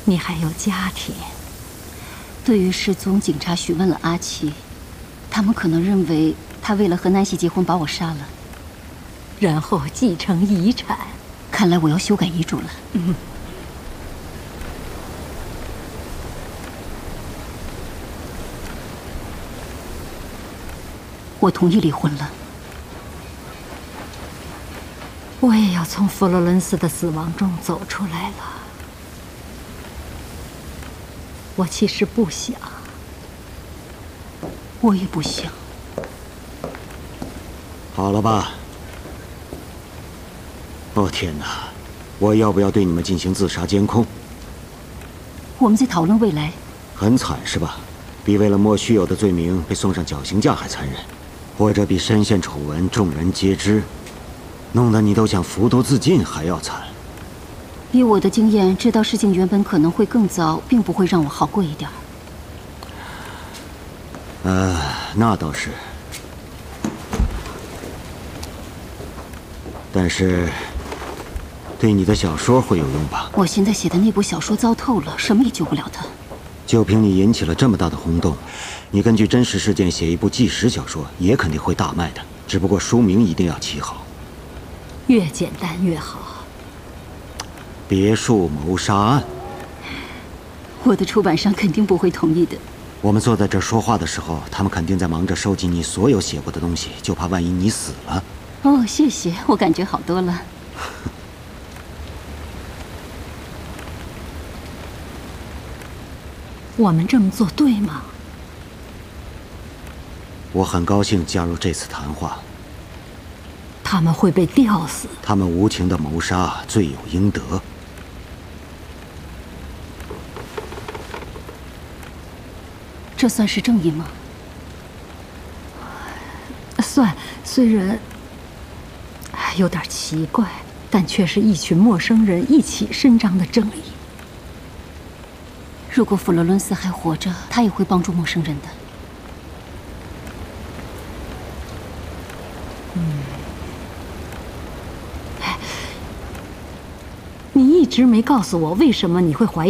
你还有家庭。 对于失踪，警察询问了阿奇，他们可能认为他为了和南希结婚把我杀了， 然后继承遗产。 看来我要修改遗嘱了。我同意离婚了。 我也要从佛罗伦斯的死亡中走出来了。我其实不想。 我也不想。 好了吧？哦天哪！我要不要对你们进行自杀监控？ 我们在讨论未来。 很惨是吧？比为了莫须有的罪名被送上绞刑架还残忍，或者比深陷丑闻众人皆知，弄得你都想服毒自尽还要惨。 以我的经验，知道事情原本可能会更糟，并不会让我好过一点。 那倒是。但是，对你的小说会有用吧？ 我现在写的那部小说糟透了，什么也救不了它。 就凭你引起了这么大的轰动，你根据真实事件写一部纪实小说，也肯定会大卖的。只不过书名一定要起好， 越简单越好。 别墅谋杀案。 我的出版商肯定不会同意的。 我们坐在这儿说话的时候，他们肯定在忙着收集你所有写过的东西，就怕万一你死了。 哦，谢谢，我感觉好多了。 我们这么做对吗？ 我很高兴加入这次谈话。 他们会被吊死。 他们无情的谋杀，罪有应得。 这算是正义吗？ 算，虽然有点奇怪，但却是一群陌生人一起伸张的正义。 如果佛罗伦斯还活着，他也会帮助陌生人的。 你一直没告诉我为什么你会怀疑